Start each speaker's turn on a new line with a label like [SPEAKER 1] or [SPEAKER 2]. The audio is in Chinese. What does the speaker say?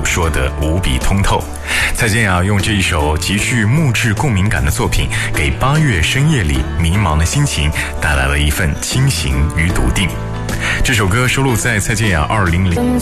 [SPEAKER 1] 说得无比通透。蔡健雅用这一首极具木质共鸣感的作品，给8月深夜里迷茫的心情带来了一份清醒与笃定。这首歌收录在蔡健雅2000